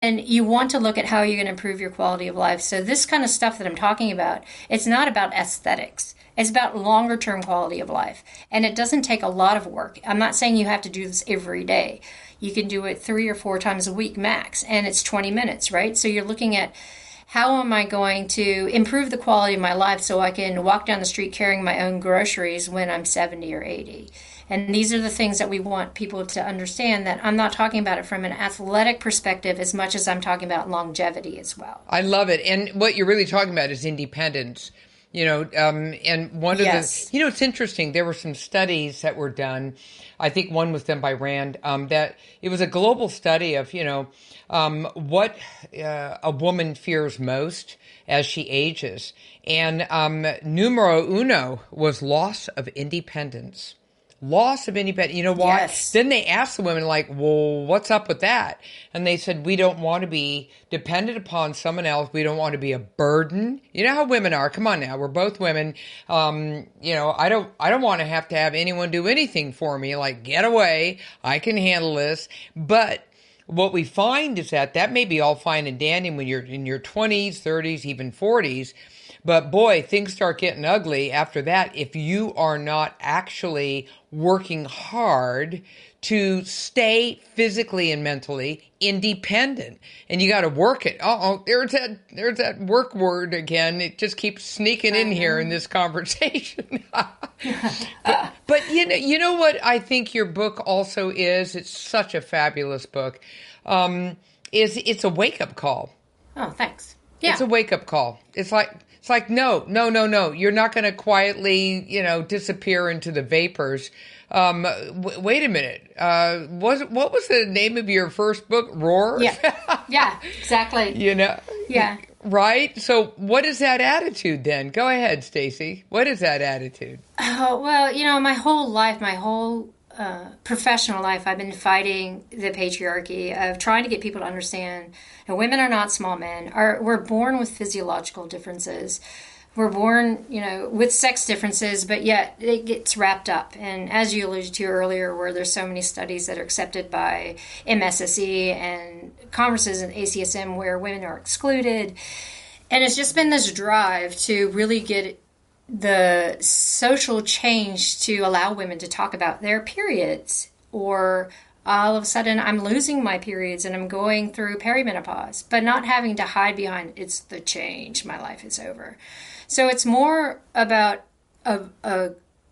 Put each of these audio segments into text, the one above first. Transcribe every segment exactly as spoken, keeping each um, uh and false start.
And you want to look at how you're going to improve your quality of life. So this kind of stuff that I'm talking about, it's not about aesthetics. It's about longer term quality of life. And it doesn't take a lot of work. I'm not saying you have to do this every day. You can do it three or four times a week max, and it's twenty minutes, right? So you're looking at how am I going to improve the quality of my life so I can walk down the street carrying my own groceries when I'm seventy or eighty. And these are the things that we want people to understand, that I'm not talking about it from an athletic perspective as much as I'm talking about longevity as well. I love it. And what you're really talking about is independence. You know, um, and one of yes. the, you know, it's interesting. There were some studies that were done. I think one was done by Rand, um, that it was a global study of, you know, um, what uh, a woman fears most as she ages. And um, numero uno was loss of independence. Loss of independence. You know why? Yes. Then they asked the women, like, well, what's up with that? And they said, we don't want to be dependent upon someone else. We don't want to be a burden. You know how women are. Come on now. We're both women. Um, you know, I don't, I don't want to have to have anyone do anything for me. Like, get away. I can handle this. But what we find is that that may be all fine and dandy when you're in your twenties, thirties, even forties. But boy, things start getting ugly after that if you are not actually working hard to stay physically and mentally independent. And you got to work it. Uh-oh, there's that, there's that work word again. It just keeps sneaking in here in this conversation. but, but you know, you know what I think your book also is? It's such a fabulous book. Um, is it's a wake-up call. Oh, thanks. Yeah. It's a wake-up call. It's like, It's like, no, no, no, no. You're not going to quietly, you know, disappear into the vapors. Um, w- wait a minute. Uh, was what was the name of your first book? Roar? Yeah, yeah, exactly. You know? Yeah. Right? So what is that attitude then? Go ahead, Stacey. What is that attitude? Oh, well, you know, my whole life, my whole uh, professional life, I've been fighting the patriarchy of trying to get people to understand that women are not small men. Are We're born with physiological differences. We're born, you know, with sex differences, but yet it gets wrapped up. And as you alluded to earlier, where there's so many studies that are accepted by M S S E and conferences in A C S M where women are excluded. And it's just been this drive to really get the social change to allow women to talk about their periods, or all of a sudden I'm losing my periods and I'm going through perimenopause, but not having to hide behind it's the change, my life is over. So it's more about a, a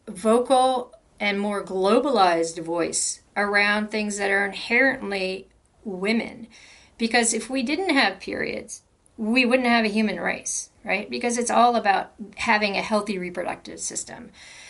vocal and more globalized voice around things that are inherently women. Because if we didn't have periods, we wouldn't have a human race, right? Because it's all about having a healthy reproductive system.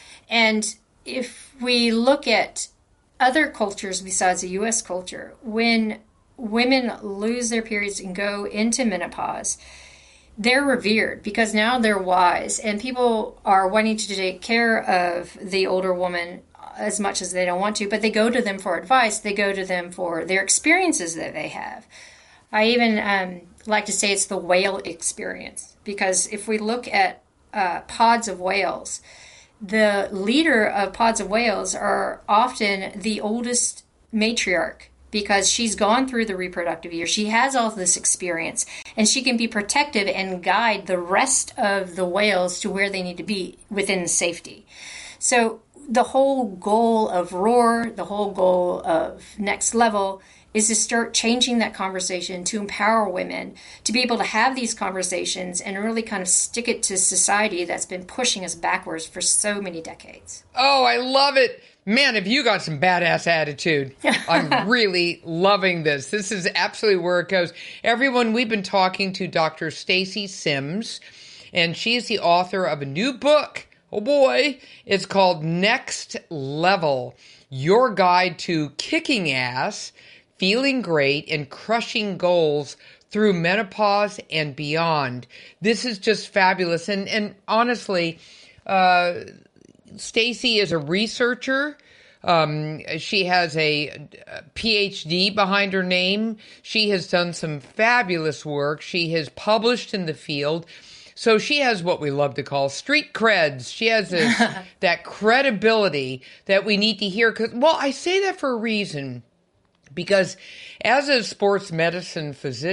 And if we look at other cultures besides the U S culture, when women lose their periods and go into menopause, they're revered because now they're wise, and people are wanting to take care of the older woman as much as they don't want to, but they go to them for advice. They go to them for their experiences that they have. I even um, like to say it's the whale experience, because if we look at uh, pods of whales, the leader of pods of whales are often the oldest matriarch, because she's gone through the reproductive years. She has all this experience, and she can be protective and guide the rest of the whales to where they need to be within safety. So the whole goal of Roar, the whole goal of Next Level, is to start changing that conversation to empower women to be able to have these conversations and really kind of stick it to society that's been pushing us backwards for so many decades. Oh, I love it. Man, have you got some badass attitude. I'm really loving this. This is absolutely where it goes. Everyone, we've been talking to Doctor Stacey Sims, and she is the author of a new book. Oh boy, it's called Next Level, Your Guide to Kicking Ass, Feeling Great, and Crushing Goals Through Menopause and Beyond. This is just fabulous. And, and honestly, uh, Stacey is a researcher. Um, she has a, a P H D behind her name. She has done some fabulous work. She has published in the field. So she has what we love to call street creds. She has this, that credibility that we need to hear. 'Cause, well, I say that for a reason, because as a sports medicine physician,